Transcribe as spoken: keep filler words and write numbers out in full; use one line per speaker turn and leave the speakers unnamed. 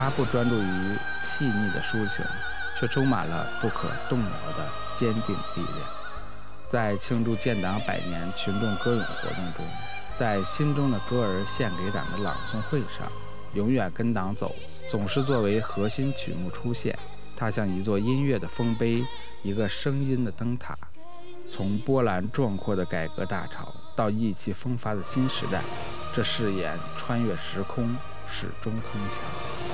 他不专注于细腻的抒情，却充满了不可动摇的坚定力量。在庆祝建党百年群众歌咏活动中，在心中的歌儿献给党的朗诵会上，永远跟党走总是作为核心曲目出现。它像一座音乐的丰碑，一个声音的灯塔，从波澜壮阔的改革大潮到意气风发的新时代，这誓言穿越时空，始终铿锵。